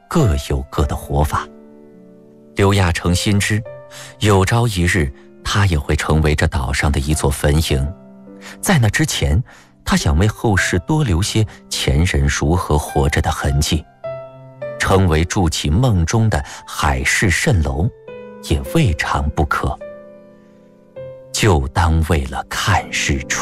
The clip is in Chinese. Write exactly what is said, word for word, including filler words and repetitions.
各有各的活法。刘亚成心知，有朝一日他也会成为这岛上的一座坟茔。在那之前，他想为后世多留些前人如何活着的痕迹，成为筑起梦中的海市蜃楼，也未尝不可。就当为了看日出。